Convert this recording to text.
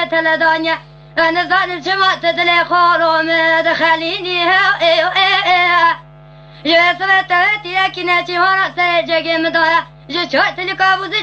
تلدانيا أنا زاد جمعت دلي خورم دخليني يا سبت يا كناتي هرا سجى مدايا جشوت لك أبو